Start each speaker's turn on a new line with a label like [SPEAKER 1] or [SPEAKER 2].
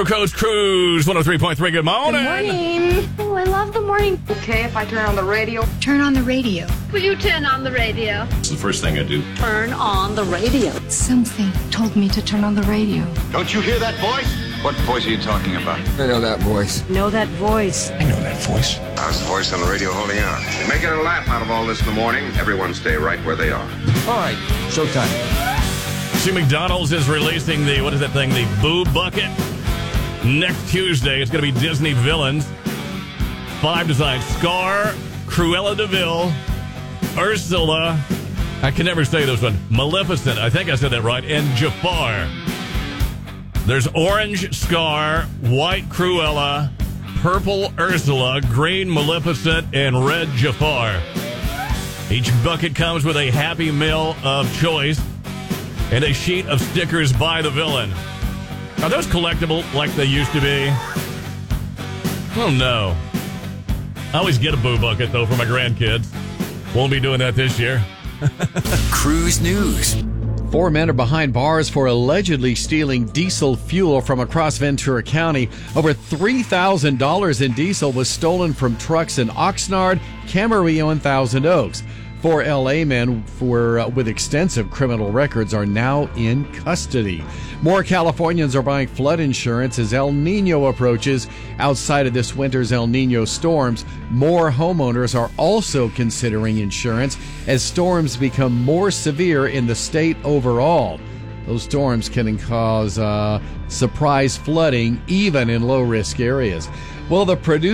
[SPEAKER 1] Coast Cruise 103.3. Good morning.
[SPEAKER 2] Good morning. Oh, I love the morning.
[SPEAKER 3] Okay, if I turn on the radio.
[SPEAKER 2] Turn on the radio.
[SPEAKER 4] Will you turn on the radio?
[SPEAKER 5] It's the first thing I do.
[SPEAKER 4] Turn on the radio.
[SPEAKER 2] Something told me to turn on the radio.
[SPEAKER 6] Don't you hear that voice?
[SPEAKER 5] What voice are you talking about?
[SPEAKER 7] I know that voice.
[SPEAKER 4] Know that voice.
[SPEAKER 5] I know that voice.
[SPEAKER 6] How's the voice on the radio holding on? You're making a laugh out of all this in the morning. Everyone stay right where they are.
[SPEAKER 7] All right, showtime.
[SPEAKER 1] See, McDonald's is releasing the Boo Bucket. Next Tuesday, it's going to be Disney villains. 5 designs: Scar, Cruella de Vil, Ursula, I can never say this one, Maleficent, I think I said that right, and Jafar. There's orange Scar, white Cruella, purple Ursula, green Maleficent, and red Jafar. Each bucket comes with a Happy Meal of choice and a sheet of stickers by the villain. Are those collectible like they used to be? Oh, no. I always get a Boo Bucket, though, for my grandkids. Won't be doing that this year.
[SPEAKER 8] Cruise News.
[SPEAKER 9] 4 men are behind bars for allegedly stealing diesel fuel from across Ventura County. Over $3,000 in diesel was stolen from trucks in Oxnard, Camarillo, and Thousand Oaks. 4 L.A. men with extensive criminal records are now in custody. More Californians are buying flood insurance as El Nino approaches. Outside of this winter's El Nino storms, more homeowners are also considering insurance as storms become more severe in the state overall. Those storms can cause surprise flooding even in low-risk areas. Well, the producer